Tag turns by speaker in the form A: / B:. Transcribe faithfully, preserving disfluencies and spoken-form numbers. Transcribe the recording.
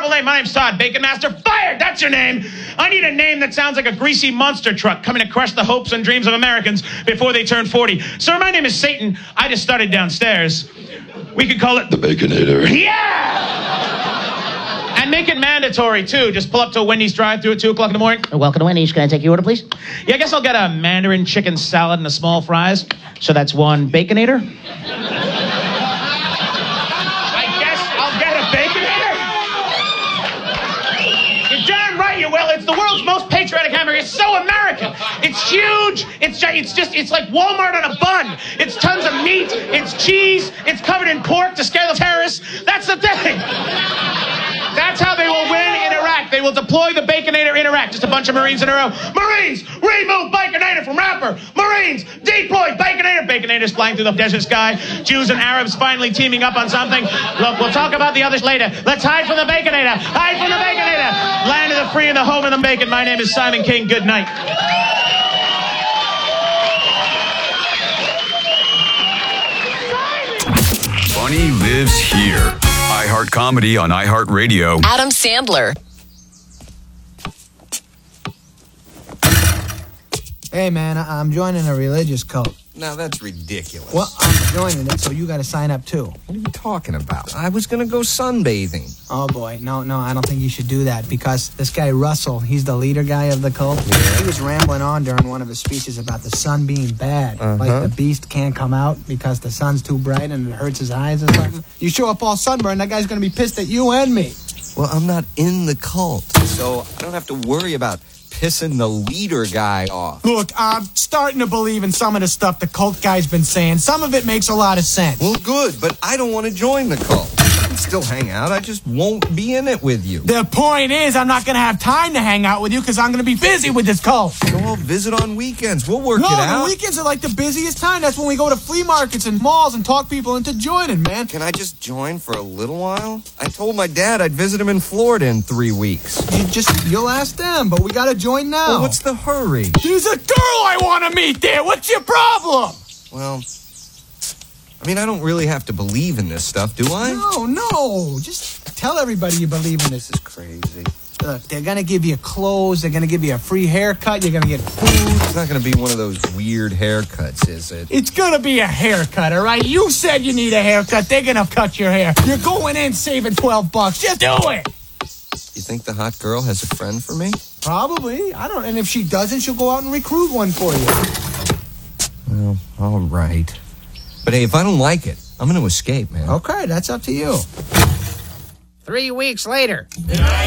A: real name? My name's Todd. Bacon Master. Fired! That's your name. I need a name that sounds like a greasy monster truck coming to crush the hopes and dreams of Americans before they turn forty. Sir, my name is Satan. I just started downstairs. We could call it the Baconator. Yeah! And make it mandatory, too. Just pull up to a Wendy's drive-thru at two o'clock in the morning.
B: Welcome to Wendy's. Can I take your order, please?
A: Yeah, I guess I'll get a Mandarin chicken salad and a small fries. So that's one Baconator. I guess I'll get a Baconator. You're damn right you will. It's the world's most patriotic hamburger. It's so American. It's huge. It's just, it's just, it's like Walmart on a bun. It's tons of meat. It's cheese. It's covered in pork to scare the terrorists. That's the thing. That's how they will win in Iraq. They will deploy the Baconator in Iraq. Just a bunch of Marines in a row. Marines, remove Baconator from rapper. Marines, deploy Baconator. Baconator's flying through the desert sky. Jews and Arabs finally teaming up on something. Look, we'll talk about the others later. Let's hide from the Baconator. Hide from the Baconator. Land of the free and the home of the bacon. My name is Simon King. Good night.
C: Funny lives here. iHeart Comedy on iHeartRadio.
D: Adam Sandler.
E: Hey, man, I- I'm joining a religious cult.
F: Now, that's ridiculous.
E: Well, I'm joining it, so you got to sign up, too.
F: What are you talking about? I was going to go sunbathing.
E: Oh, boy. No, no, I don't think you should do that because this guy, Russell, he's the leader guy of the cult. Yeah. He was rambling on during one of his speeches about the sun being bad. Uh-huh. Like the beast can't come out because the sun's too bright and it hurts his eyes or something. You show up all sunburned, that guy's going to be pissed at you and me.
F: Well, I'm not in the cult, so I don't have to worry about pissing the leader guy off.
E: Look, I'm starting to believe in some of the stuff the cult guy's been saying. Some of it makes a lot of sense.
F: Well, good, but I don't want to join the cult. I can still hang out. I just won't be in it with you.
E: The point is, I'm not going to have time to hang out with you because I'm going to be busy with this cult.
F: So I'll visit on weekends. We'll work
E: no,
F: it out.
E: No, the weekends are like the busiest time. That's when we go to flea markets and malls and talk people into joining, man.
F: Can I just join for a little while? I told my dad I'd visit him in Florida in three weeks.
E: You just, you'll ask them, but we got to join now.
F: Well, what's the hurry?
E: There's a girl I want to meet there. What's your problem?
F: Well, I mean, I don't really have to believe in this stuff, do I?
E: No, no. Just tell everybody you believe in this.
F: This is crazy.
E: Look, they're going to give you clothes. They're going to give you a free haircut. You're going to get food.
F: It's not going to be one of those weird haircuts, is it?
E: It's going to be a haircut, all right? You said you need a haircut. They're going to cut your hair. You're going in saving twelve bucks. Just do it.
F: You think the hot girl has a friend for me?
E: Probably. I don't. And if she doesn't, she'll go out and recruit one for you.
F: Well, all right. But hey, if I don't like it, I'm going to escape, man.
E: Okay, that's up to you.
B: Three weeks later.
A: I